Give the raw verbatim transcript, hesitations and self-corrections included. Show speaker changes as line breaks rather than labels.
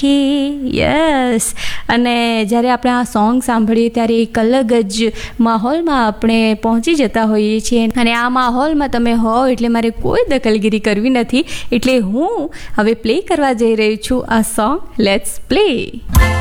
કે યસ. અને જ્યારે આપણે આ સોંગ સાંભળીએ ત્યારે એક અલગ જ માહોલમાં આપણે પહોંચી જતા હોઈએ છીએ, અને આ માહોલમાં તમે હો એટલે મારે કોઈ દખલગીરી કરવી નથી. એટલે હું હવે પ્લે કરવા જઈ રહી છું આ સોંગ. Let's play.